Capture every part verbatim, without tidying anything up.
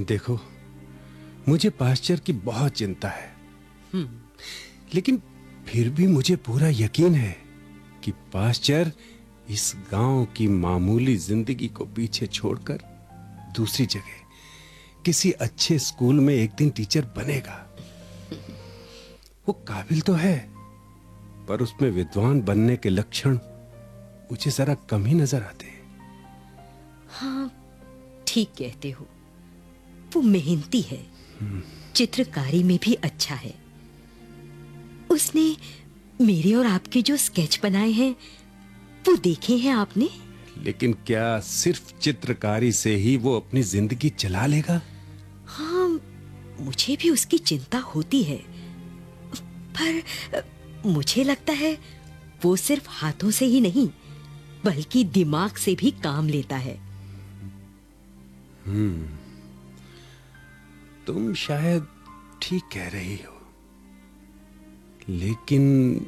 देखो, मुझे पास्चर की बहुत चिंता है, लेकिन फिर भी मुझे पूरा यकीन है कि पास्चर इस गांव की मामूली जिंदगी को पीछे छोड़कर दूसरी जगह किसी अच्छे स्कूल में एक दिन टीचर बनेगा। वो काबिल तो है, पर उसमें विद्वान बनने के लक्षण मुझे जरा कम ही नजर आते हैं। हाँ, ठीक कहते हो। वो मेहनती है, चित्रकारी में भी अच्छा है। उसने मेरे और आपके जो स्केच बनाए हैं वो देखे हैं आपने? लेकिन क्या सिर्फ चित्रकारी से ही वो अपनी जिंदगी चला लेगा? हाँ, मुझे भी उसकी चिंता होती है, पर मुझे लगता है वो सिर्फ हाथों से ही नहीं बल्कि दिमाग से भी काम लेता है। हम्म, तुम शायद ठीक कह रही हो, लेकिन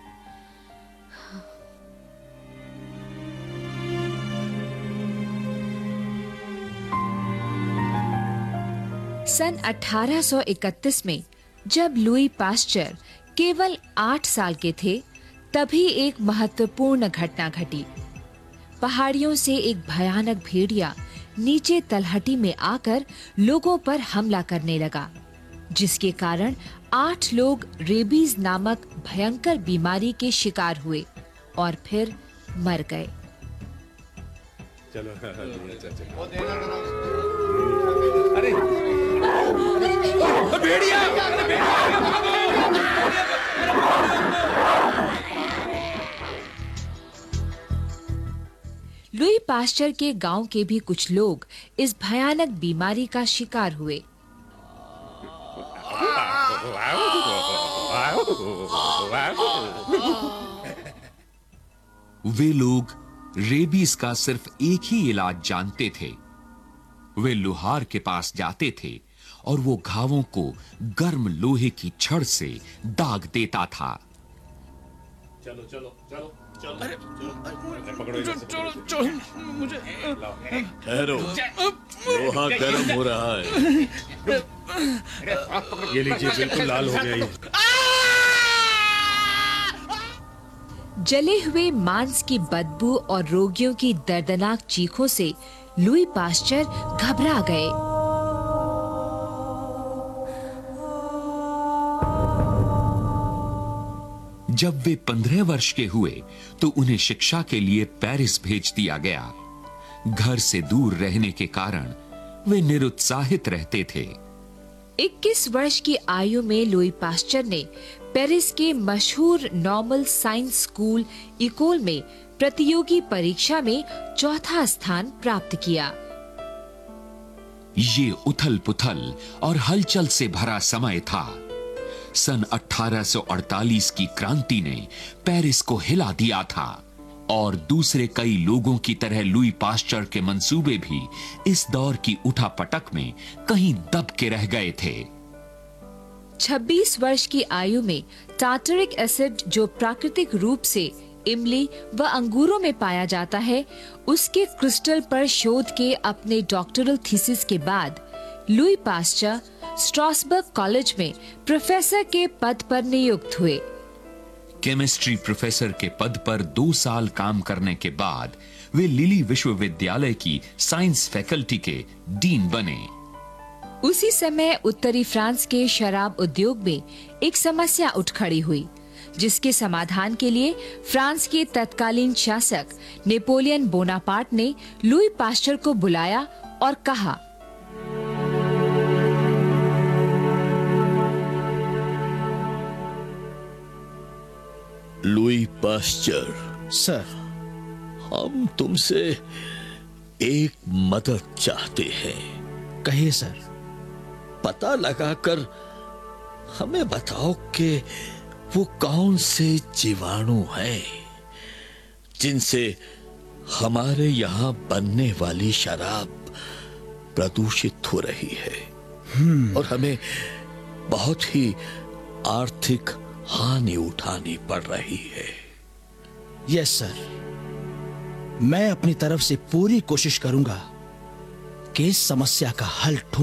सन अठारह सौ इकतीस में जब लुई पास्चर केवल आठ साल के थे, तभी एक महत्वपूर्ण घटना घटी। पहाड़ियों से एक भयानक भेड़िया नीचे तलहटी में आकर लोगों पर हमला करने लगा, जिसके कारण आठ लोग रेबीज नामक भयंकर बीमारी के शिकार हुए और फिर मर गए। चलो, अरे भेड़िया! लुई पास्चर के गांव के भी कुछ लोग इस भयानक बीमारी का शिकार हुए। वे लोग रेबीज का सिर्फ एक ही इलाज जानते थे। वे लोहार के पास जाते थे और वो घावों को गर्म लोहे की छड़ से दाग देता था। चलो चलो चलो चलो, अरे पकड़ो, चलो चलो, मुझे ठहरो, लोहा गर्म हो रहा है। ये लीजिए, बिल्कुल लाल हो गया ये। जले हुए मांस की बदबू और रोगियों की दर्दनाक चीखों से लुई पास्चर घबरा गए। जब वे पंद्रह वर्ष के हुए तो उन्हें शिक्षा के लिए पेरिस भेज दिया गया। घर से दूर रहने के कारण वे निरुत्साहित रहते थे। इक्कीस वर्ष की आयु में लुई पास्चर ने पेरिस के मशहूर नॉर्मल साइंस स्कूल इकोल में प्रतियोगी परीक्षा में चौथा स्थान प्राप्त किया। ये उथल-पुथल और हलचल से भरा समय था। सन अठारह सौ अड़तालीस की क्रांति ने पेरिस को हिला दिया था और दूसरे कई लोगों की तरह लुई पास्चर के मंसूबे भी इस दौर की उठापटक में कहीं दब के रह गए थे। छब्बीस वर्ष की आयु में टार्टरिक एसिड, जो प्राकृतिक रूप से इमली व अंगूरों में पाया जाता है, उसके क्रिस्टल पर शोध के अपने डॉक्टरल थीसिस के बाद लुई पास्चर स्ट्रासबर्ग कॉलेज में प्रोफेसर के पद पर नियुक्त हुए। केमिस्ट्री प्रोफेसर के पद पर दो साल काम करने के बाद वे लिली विश्वविद्यालय की साइंस फैकल्टी के डीन बने। उसी समय उत्तरी फ्रांस के शराब उद्योग में एक समस्या उठ खड़ी हुई, जिसके समाधान के लिए फ्रांस के तत्कालीन शासक नेपोलियन बोनापार्ट ने लुई पास्चर को बुलाया और कहा, लुई पास्चर, सर, हम तुमसे एक मदद चाहते हैं। कहिए सर। पता लगाकर हमें बताओ कि वो कौन से जीवाणु हैं जिनसे हमारे यहाँ बनने वाली शराब प्रदूषित हो रही है और हमें बहुत ही आर्थिक हानि उठानी पड़ रही है। यस सर, मैं अपनी तरफ से पूरी कोशिश करूंगा कि इस समस्या का हल ढूंढ